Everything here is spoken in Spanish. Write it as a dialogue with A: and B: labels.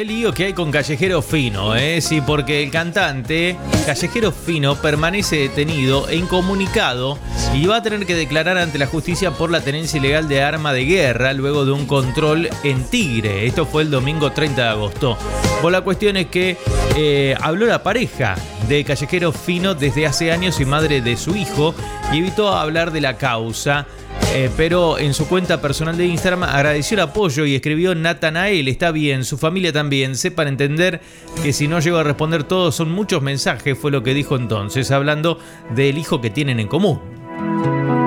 A: qué lío que hay con Callejero Fino, ¿eh? Sí, porque el cantante Callejero Fino permanece detenido e incomunicado y va a tener que declarar ante la justicia por la tenencia ilegal de arma de guerra luego de un control en Tigre. Esto fue el domingo 30 de agosto. Pues la cuestión es que habló la pareja de Callejero Fino desde hace años y madre de su hijo y evitó hablar de la causa. Pero en su cuenta personal de Instagram agradeció el apoyo y escribió: Natanael está bien, su familia también, sepan entender que si no llego a responder todos son muchos mensajes, fue lo que dijo entonces, hablando del hijo que tienen en común.